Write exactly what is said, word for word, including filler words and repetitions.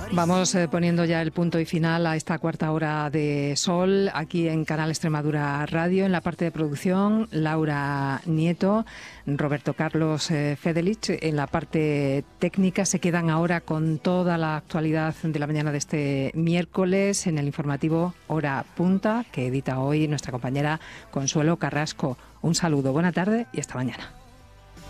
Vamos eh, poniendo ya el punto y final a esta cuarta hora de sol aquí en Canal Extremadura Radio. En la parte de producción, Laura Nieto, Roberto Carlos eh, Fedelich. En la parte técnica se quedan ahora con toda la actualidad de la mañana de este miércoles en el informativo Hora Punta, que edita hoy nuestra compañera Consuelo Carrasco. Un saludo, buena tarde y hasta mañana.